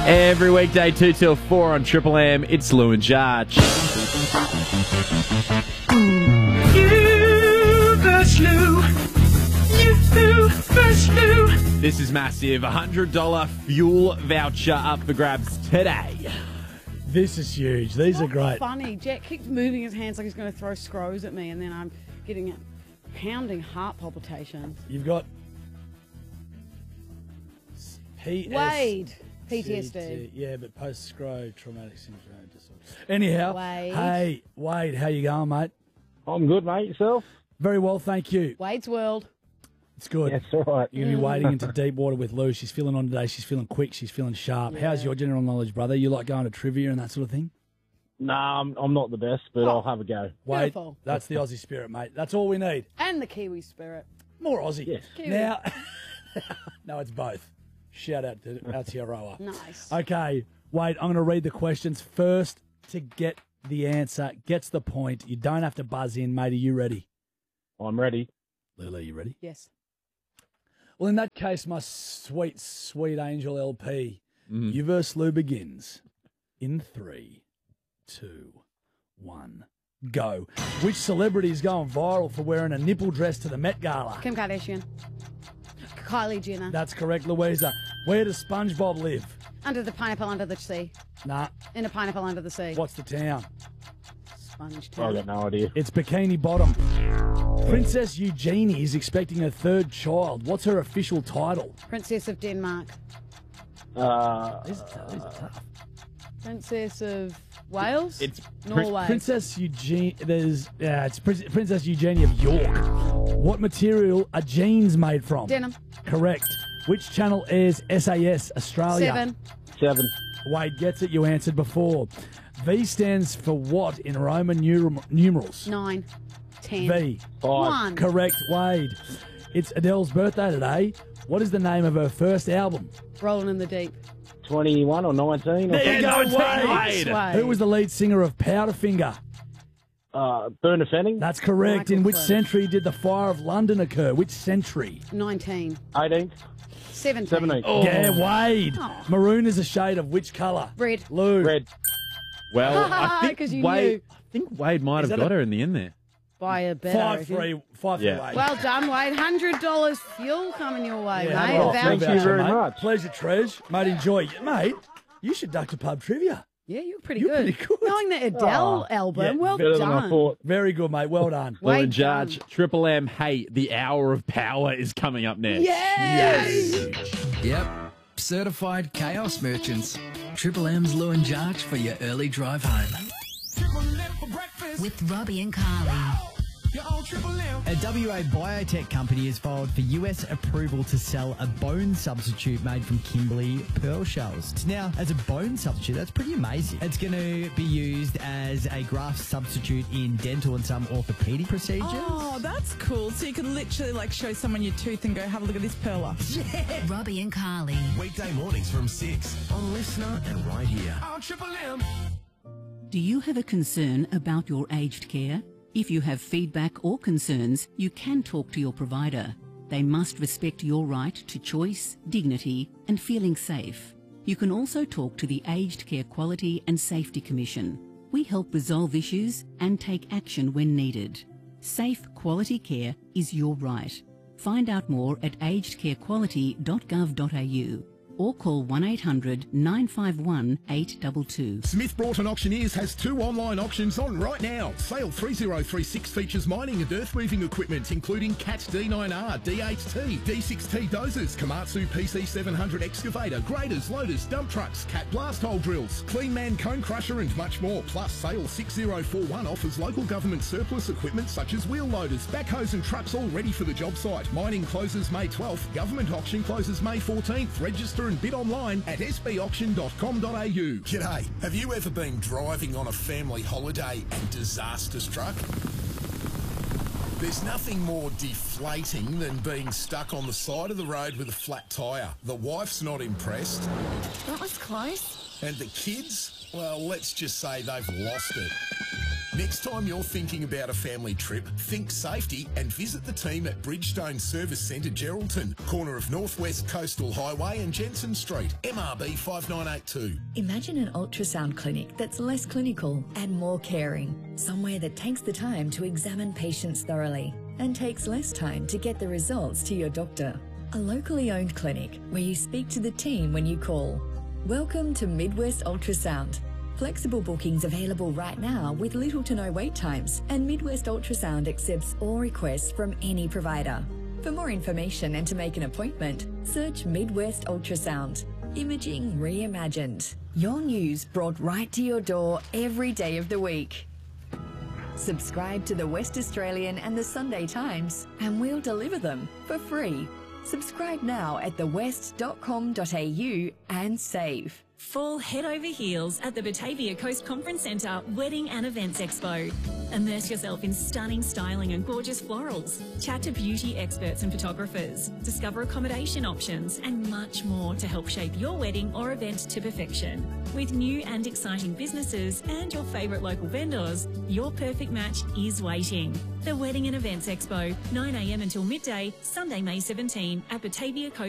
Every weekday, 2 till 4 on Triple M, it's Lou and Jarch. This is massive. $100 fuel voucher up for grabs today. This is huge. These are great. Funny. Jack keeps moving his hands like he's going to throw scrows at me, and then I'm getting a pounding heart palpitations. You've got Wade. PTSD. Yeah, but post-scroll traumatic syndrome disorder. Anyhow, Wade. Hey, Wade, how you going, mate? I'm good, mate. Yourself? Very well, thank you. Wade's World. It's good. That's all right. You're going to be wading into deep water with Lou. She's feeling on today. She's feeling quick. She's feeling sharp. Yeah. How's your general knowledge, brother? You like going to trivia and that sort of thing? Nah, I'm not the best, but I'll have a go. Wade, Beautiful. that's the Aussie spirit, mate. That's all we need. And the Kiwi spirit. More Aussie. Yes. Kiwi. Now, no, it's both. Shout out to Aotearoa. Nice. Okay, Wade, I'm going to read the questions first to get the answer. Gets the point. You don't have to buzz in, mate. Are you ready? I'm ready. Lula, you ready? Yes. Well, in that case, my sweet, sweet angel LP, you versus Lou begins in 3, 2, 1, go. Which celebrity is going viral for wearing a nipple dress to the Met Gala? Kim Kardashian. Kylie Jenner. That's correct, Louisa. Where does SpongeBob live? Under the pineapple under the sea. Nah. In a pineapple under the sea. What's the town? Sponge I've town. got no idea. It's Bikini Bottom. Princess Eugenie is expecting her third child. What's her official title? Princess of Denmark. These are tough. Princess of Wales? It's Norway. Princess Eugenie. It's Princess Eugenie of York. What material are jeans made from? Denim. Correct. Which channel airs SAS Australia? 7. 7. Wade gets it. You answered before. V stands for what in Roman numerals? 9. 10. V. 1. Correct, Wade. It's Adele's birthday today. What is the name of her first album? Rolling in the deep. 21 or 19 or There you something. go, Wade. Nice, Wade. Who was the lead singer of Powderfinger? Bernard Fanning. That's correct. Michael In which Flynn. century did the Fire of London occur? Which century? 19. 18th. 17. 17. Yeah, Wade. Oh. Maroon is a shade of which colour? Red. Lou. Red. Well, I think 'Cause you Wade. knew. I think Wade might Is have that got a- her in the end there. By a bit. I reckon. 5-3. 5-3, Yeah. Wade. Well done, Wade. $100 fuel coming your way, Yeah, mate. well, A thank voucher. you very mate. much. Pleasure, Tresh. Mate, enjoy. Mate, you should duck to pub trivia. Yeah, you're pretty You're good. pretty good. Knowing the Adele album, yeah, well Better than I done. thought. Very good, mate. Well done. Lou Wade and Jarch, done. Triple M. Hey, the hour of power is coming up next. Yes! Yep. Certified chaos merchants. Triple M's Lou and Jarch for your early drive home. With Robbie and Carly. A WA biotech company has filed for US approval to sell a bone substitute made from Kimberley pearl shells. Now, as a bone substitute, that's pretty amazing. It's going to be used as a graft substitute in dental and some orthopedic procedures. Oh, that's cool. So you can literally show someone your tooth and go, have a look at this perla. Robbie and Carly. Weekday mornings from 6 on Listener and right here. On Triple M. Do you have a concern about your aged care? If you have feedback or concerns, you can talk to your provider. They must respect your right to choice, dignity, and feeling safe. You can also talk to the Aged Care Quality and Safety Commission. We help resolve issues and take action when needed. Safe, quality care is your right. Find out more at agedcarequality.gov.au or call 1-800-951-822. Smith Broughton Auctioneers has 2 online auctions on right now. Sale 3036 features mining and earth moving equipment, including Cat D9R, D8T, D6T dozers, Komatsu PC700 excavator, graders, loaders, dump trucks, Cat blast hole drills, Clean Man cone crusher and much more. Plus, Sale 6041 offers local government surplus equipment such as wheel loaders, backhoes and trucks all ready for the job site. Mining closes May 12th, government auction closes May 14th. Register and bid online at sbauction.com.au. G'day. Have you ever been driving on a family holiday and disaster struck? There's nothing more deflating than being stuck on the side of the road with a flat tyre. The wife's not impressed. That was close. And the kids, well, let's just say they've lost it. Next time you're thinking about a family trip, think safety and visit the team at Bridgestone Service Centre Geraldton, corner of Northwest Coastal Highway and Jensen Street, MRB 5982. Imagine an ultrasound clinic that's less clinical and more caring. Somewhere that takes the time to examine patients thoroughly and takes less time to get the results to your doctor. A locally owned clinic where you speak to the team when you call. Welcome to Midwest Ultrasound. Flexible bookings available right now with little to no wait times, and Midwest Ultrasound accepts all requests from any provider. For more information and to make an appointment, search Midwest Ultrasound. Imaging reimagined. Your news brought right to your door every day of the week. Subscribe to the West Australian and the Sunday Times and we'll deliver them for free. Subscribe now at thewest.com.au and save. Fall head over heels at the Batavia Coast Conference Centre Wedding and Events Expo. Immerse yourself in stunning styling and gorgeous florals. Chat to beauty experts and photographers. Discover accommodation options and much more to help shape your wedding or event to perfection. With new and exciting businesses and your favourite local vendors, your perfect match is waiting. The Wedding and Events Expo, 9 a.m. until midday, Sunday, May 17 at Batavia Coast